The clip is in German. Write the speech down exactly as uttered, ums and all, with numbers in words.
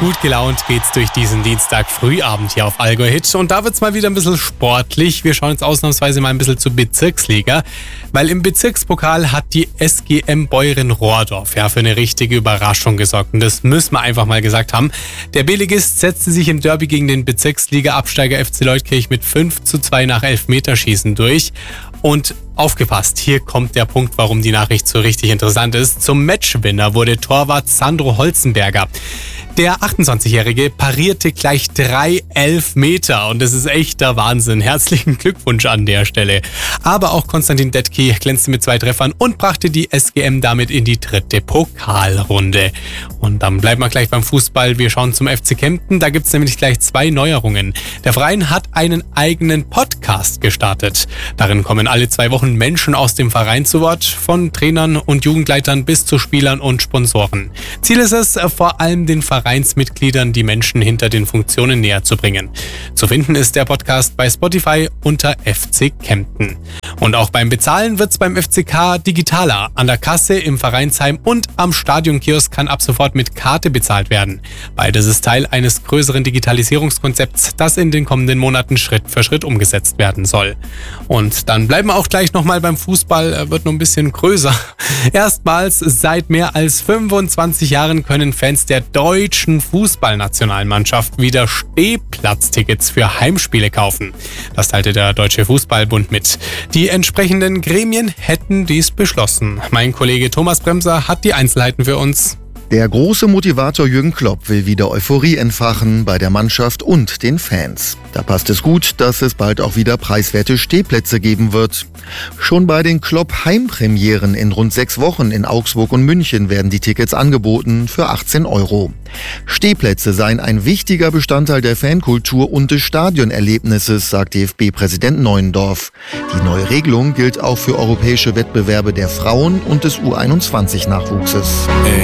gut gelaunt geht's durch diesen Dienstag Frühabend hier auf Allgäu Hit. Und da wird's mal wieder ein bisschen sportlich. Wir schauen jetzt ausnahmsweise mal ein bisschen zur Bezirksliga, weil im Bezirkspokal hat die S G M Beuren-Rohrdorf ja für eine richtige Überraschung gesorgt. Und das müssen wir einfach mal gesagt haben. Der B-Ligist setzte sich im Derby gegen den Bezirksliga-Absteiger F C Leutkirch mit fünf zu zwei nach Elfmeterschießen durch. Und aufgepasst, hier kommt der Punkt, warum die Nachricht so richtig interessant ist. Zum Matchwinner wurde Torwart Sandro Holzenberger. Der achtundzwanzigjährige parierte gleich drei Elfmeter und das ist echter Wahnsinn. Herzlichen Glückwunsch an der Stelle. Aber auch Konstantin Detki glänzte mit zwei Treffern und brachte die S G M damit in die dritte Pokalrunde. Und dann bleiben wir gleich beim Fußball. Wir schauen zum F C Kempten. Da gibt es nämlich gleich zwei Neuerungen. Der Verein hat einen eigenen Podcast gestartet. Darin kommen alle zwei Wochen Menschen aus dem Verein zu Wort, von Trainern und Jugendleitern bis zu Spielern und Sponsoren. Ziel ist es, vor allem den Vereinsmitgliedern die Menschen hinter den Funktionen näher zu bringen. Zu finden ist der Podcast bei Spotify unter F C Kempten. Und auch beim Bezahlen wird's beim F C K digitaler. An der Kasse, im Vereinsheim und am Stadionkiosk kann ab sofort mit Karte bezahlt werden. Beides ist Teil eines größeren Digitalisierungskonzepts, das in den kommenden Monaten Schritt für Schritt umgesetzt werden soll. Und dann bleiben wir auch gleich nochmal beim Fußball, wird noch ein bisschen größer. Erstmals seit mehr als fünfundzwanzig Jahren können Fans der deutschen Fußballnationalmannschaft wieder Stehplatztickets für Heimspiele kaufen. Das teilte der Deutsche Fußballbund mit. Die entsprechenden Gremien hätten dies beschlossen. Mein Kollege Thomas Bremser hat die Einzelheiten für uns. Der große Motivator Jürgen Klopp will wieder Euphorie entfachen bei der Mannschaft und den Fans. Da passt es gut, dass es bald auch wieder preiswerte Stehplätze geben wird. Schon bei den Klopp-Heimpremieren in rund sechs Wochen in Augsburg und München werden die Tickets angeboten für achtzehn Euro. Stehplätze seien ein wichtiger Bestandteil der Fankultur und des Stadionerlebnisses, sagt D F B-Präsident Neuendorf. Die neue Regelung gilt auch für europäische Wettbewerbe der Frauen und des U einundzwanzig Nachwuchses. Äh.